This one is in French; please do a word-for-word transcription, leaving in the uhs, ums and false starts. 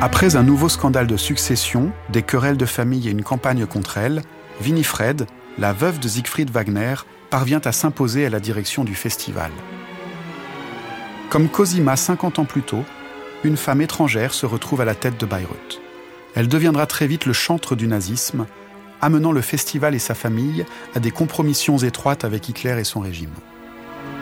Après un nouveau scandale de succession, des querelles de famille et une campagne contre elle, Winifred, la veuve de Siegfried Wagner, parvient à s'imposer à la direction du festival. Comme Cosima cinquante ans plus tôt, une femme étrangère se retrouve à la tête de Bayreuth. Elle deviendra très vite le chantre du nazisme, amenant le festival et sa famille à des compromissions étroites avec Hitler et son régime.